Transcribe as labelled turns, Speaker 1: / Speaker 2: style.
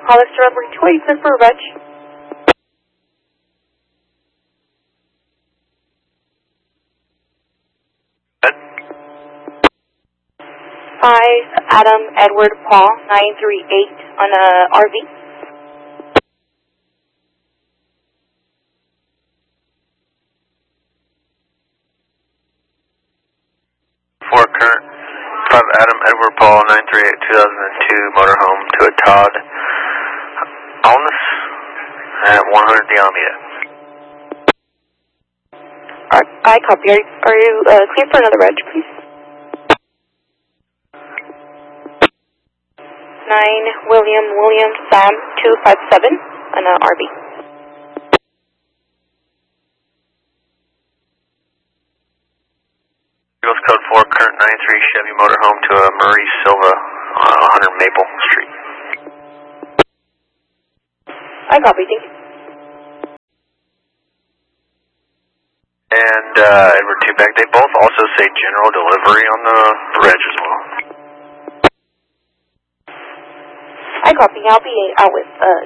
Speaker 1: Hollister number 287 for reg. 5 Adam Edward Paul 938 on a RV.
Speaker 2: For current 5 Adam Edward Paul 938 2002 motorhome to a Todd Alness at 100 the Alameda.
Speaker 1: I copy. Are you clear for another reg, please? 9 William Sam 257 on a RV.
Speaker 2: Eagles code 4 current 93 Chevy motorhome to a Marie Silva 100 Maple Street.
Speaker 1: I copy, thank you.
Speaker 2: And Edward Tubac, they both also say general delivery on the reg as well.
Speaker 1: I copy. I'll be out with